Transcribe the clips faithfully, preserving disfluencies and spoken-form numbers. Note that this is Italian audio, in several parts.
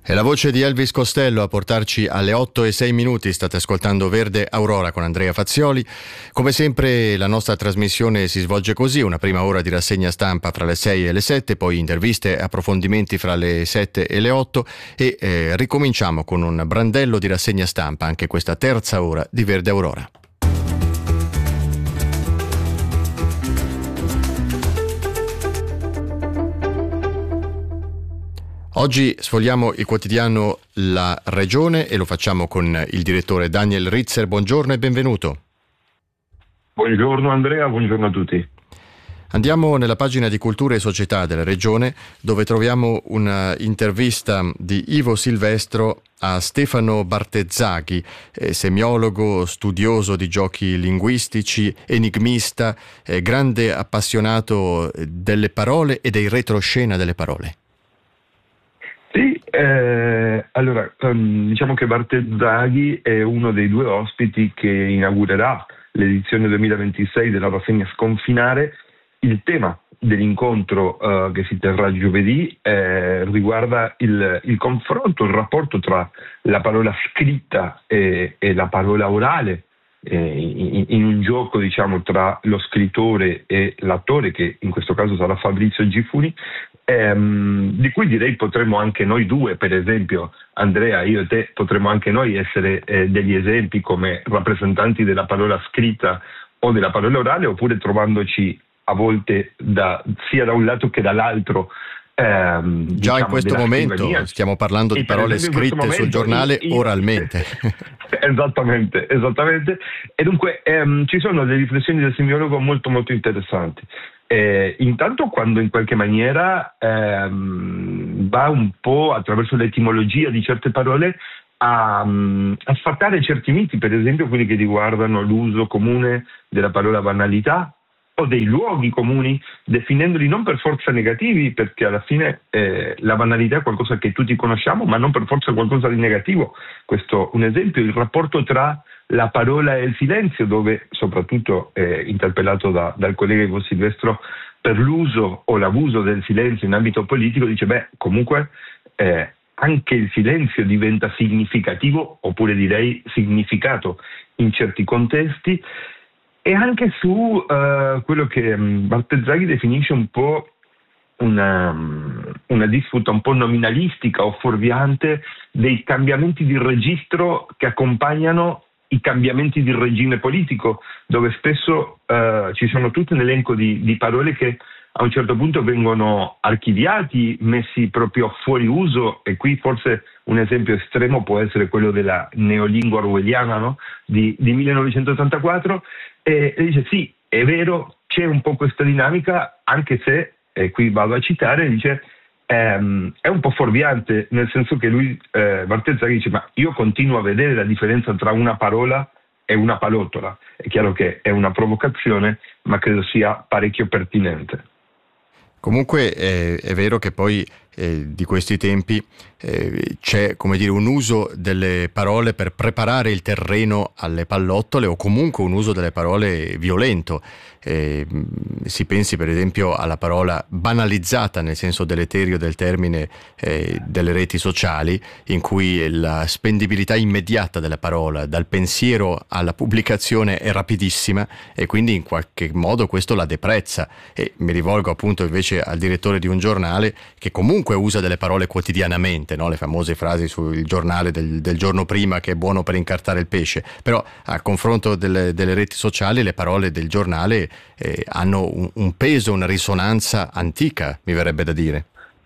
È la voce di Elvis Costello a portarci alle otto e sei minuti. State ascoltando Verde Aurora con Andrea Fazioli. Come sempre la nostra trasmissione si svolge così: una prima ora di rassegna stampa fra le sei e le sette, poi interviste e approfondimenti fra le sette e le otto e eh, ricominciamo con un brandello di rassegna stampa anche questa terza ora di Verde Aurora. Oggi sfogliamo il quotidiano La Regione e lo facciamo con il direttore Daniel Ritzer. Buongiorno e benvenuto. Buongiorno Andrea, buongiorno a tutti. Andiamo nella pagina di Cultura e Società della Regione, dove troviamo una intervista di Ivo Silvestro a Stefano Bartezzaghi, eh, semiologo, studioso di giochi linguistici, enigmista, eh, grande appassionato delle parole e dei retroscena delle parole. Sì, eh, allora um, diciamo che Bartezzaghi è uno dei due ospiti che inaugurerà l'edizione duemilaventisei della rassegna Sconfinare. Il tema dell'incontro uh, che si terrà giovedì eh, riguarda il, il confronto, il rapporto tra la parola scritta e, e la parola orale, eh, in, in un gioco diciamo tra lo scrittore e l'attore, che in questo caso sarà Fabrizio Gifuni. Ehm, di cui direi potremmo anche noi due, per esempio Andrea, io e te, potremmo anche noi essere eh, degli esempi come rappresentanti della parola scritta o della parola orale, oppure trovandoci a volte da, sia da un lato che dall'altro. Ehm, Già diciamo, in questo momento scrivania. Stiamo parlando di parole scritte momento, sul giornale io, io, oralmente. Esattamente, esattamente. E dunque ehm, ci sono delle riflessioni del semiologo molto molto interessanti. Eh, intanto quando in qualche maniera ehm, va un po' attraverso l'etimologia di certe parole a, a sfatare certi miti, per esempio quelli che riguardano l'uso comune della parola banalità o dei luoghi comuni, definendoli non per forza negativi, perché alla fine eh, la banalità è qualcosa che tutti conosciamo, ma non per forza qualcosa di negativo. Questo un esempio: il rapporto tra la parola e il silenzio, dove soprattutto eh, interpellato da, dal collega Ivo Silvestro per l'uso o l'abuso del silenzio in ambito politico, dice beh comunque eh, anche il silenzio diventa significativo, oppure direi significato in certi contesti. E anche su uh, quello che um, Bartezzaghi definisce un po' una, una disputa un po' nominalistica o fuorviante dei cambiamenti di registro che accompagnano i cambiamenti di regime politico, dove spesso uh, ci sono tutto un elenco di, di parole che a un certo punto vengono archiviati, messi proprio fuori uso, e qui forse un esempio estremo può essere quello della neolingua orwelliana, no? di, di millenovecentottantaquattro, e, e dice sì, è vero, c'è un po' questa dinamica, anche se, e qui vado a citare, dice ehm, è un po' fuorviante, nel senso che lui, eh, Bartezzaghi dice ma io continuo a vedere la differenza tra una parola e una palottola. È chiaro che è una provocazione, ma credo sia parecchio pertinente. Comunque eh, è vero che poi eh, di questi tempi eh, c'è, come dire, un uso delle parole per preparare il terreno alle pallottole, o comunque un uso delle parole violento. Eh, si pensi per esempio alla parola banalizzata, nel senso deleterio del termine, eh, delle reti sociali, in cui la spendibilità immediata della parola dal pensiero alla pubblicazione è rapidissima, e quindi in qualche modo questo la deprezza. E mi rivolgo appunto invece al direttore di un giornale che comunque usa delle parole quotidianamente, no? Le famose frasi sul giornale del, del giorno prima che è buono per incartare il pesce, però a confronto delle, delle reti sociali le parole del giornale eh, hanno un, un peso, una risonanza antica, mi verrebbe da dire.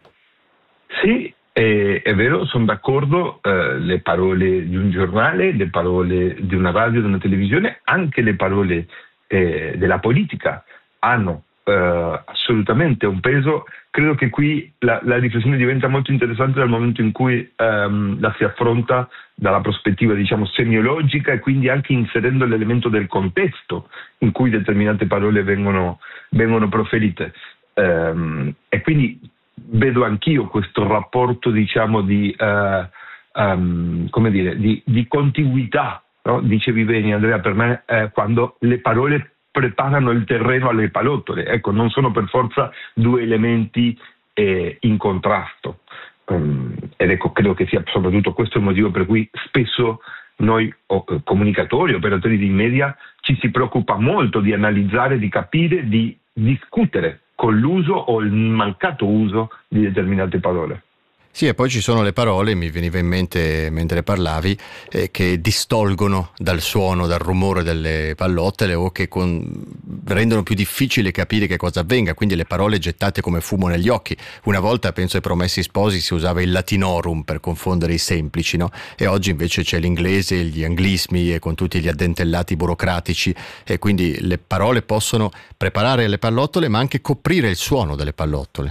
Sì, è, è vero, sono d'accordo. Eh, le parole di un giornale, le parole di una radio, di una televisione, anche le parole eh, della politica hanno Uh, assolutamente un peso. Credo che qui la, la riflessione diventa molto interessante dal momento in cui um, la si affronta dalla prospettiva diciamo semiologica, e quindi anche inserendo l'elemento del contesto in cui determinate parole vengono, vengono proferite, um, e quindi vedo anch'io questo rapporto diciamo di uh, um, come dire di, di contiguità, no? Dicevi bene Andrea, per me eh, quando le parole preparano il terreno alle palottole, ecco, non sono per forza due elementi eh, in contrasto. Um, ed ecco, credo che sia soprattutto questo il motivo per cui spesso noi o, comunicatori, operatori di media, ci si preoccupa molto di analizzare, di capire, di discutere con l'uso o il mancato uso di determinate parole. Sì, e poi ci sono le parole, mi veniva in mente mentre parlavi, eh, che distolgono dal suono, dal rumore delle pallottole o che con... rendono più difficile capire che cosa avvenga, quindi le parole gettate come fumo negli occhi. Una volta, penso ai Promessi Sposi, si usava il latinorum per confondere i semplici, no? E oggi invece c'è l'inglese, gli anglismi e con tutti gli addentellati burocratici, e quindi le parole possono preparare le pallottole ma anche coprire il suono delle pallottole.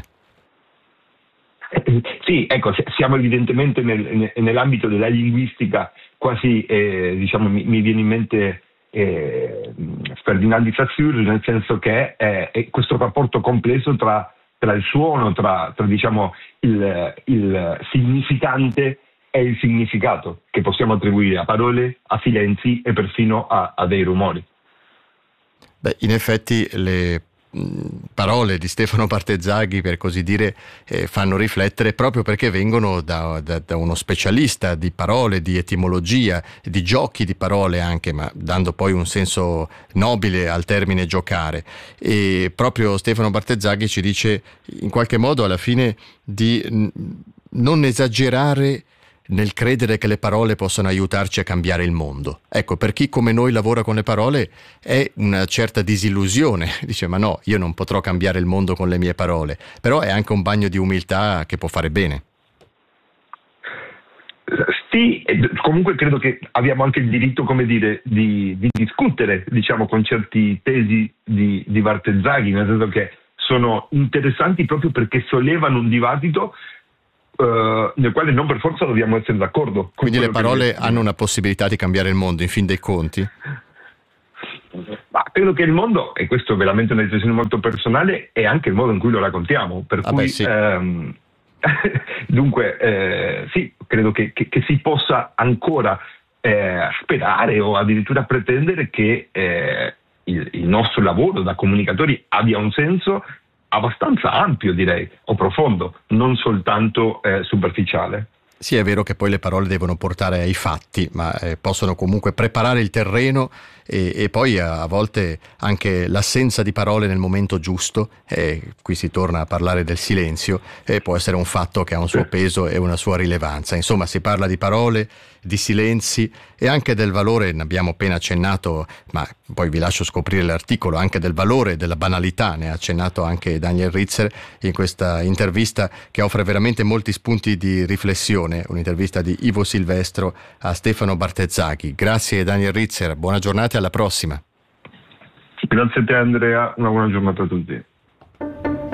Sì, ecco, siamo evidentemente nel, nell'ambito della linguistica, quasi, eh, diciamo, mi, mi viene in mente eh, Ferdinand di Saussure, nel senso che è, è questo rapporto complesso tra, tra il suono, tra, tra diciamo, il, il significante e il significato che possiamo attribuire a parole, a silenzi e perfino a, a dei rumori. Beh, in effetti le parole di Stefano Bartezzaghi, per così dire, eh, fanno riflettere proprio perché vengono da, da, da uno specialista di parole, di etimologia, di giochi di parole anche, ma dando poi un senso nobile al termine giocare. E proprio Stefano Bartezzaghi ci dice in qualche modo alla fine di n- non esagerare nel credere che le parole possano aiutarci a cambiare il mondo. Ecco, per chi come noi lavora con le parole è una certa disillusione, dice ma no, io non potrò cambiare il mondo con le mie parole, però è anche un bagno di umiltà che può fare bene. Sì, comunque credo che abbiamo anche il diritto, come dire, di, di discutere, diciamo, con certi tesi di, di Bartezzaghi, nel senso che sono interessanti proprio perché sollevano un dibattito Uh, nel quale non per forza dobbiamo essere d'accordo. Quindi le parole che... hanno una possibilità di cambiare il mondo, in fin dei conti? Ma credo che il mondo, e questo è veramente una decisione molto personale, è anche il modo in cui lo raccontiamo. Per ah cui, beh, sì. ehm, dunque, eh, sì, credo che, che, che si possa ancora eh, sperare o addirittura pretendere che eh, il, il nostro lavoro da comunicatori abbia un senso abbastanza ampio, direi, o profondo, non soltanto eh, superficiale. Sì, è vero che poi le parole devono portare ai fatti, ma eh, possono comunque preparare il terreno e, e poi a, a volte anche l'assenza di parole nel momento giusto, e qui si torna a parlare del silenzio, e può essere un fatto che ha un suo peso e una sua rilevanza. Insomma, si parla di parole, di silenzi e anche del valore, ne abbiamo appena accennato, ma poi vi lascio scoprire l'articolo, anche del valore e della banalità, ne ha accennato anche Daniel Ritzer in questa intervista che offre veramente molti spunti di riflessione, un'intervista di Ivo Silvestro a Stefano Bartezzaghi. Grazie Daniel Ritzer, buona giornata e alla prossima. Grazie a te Andrea, una buona giornata a tutti.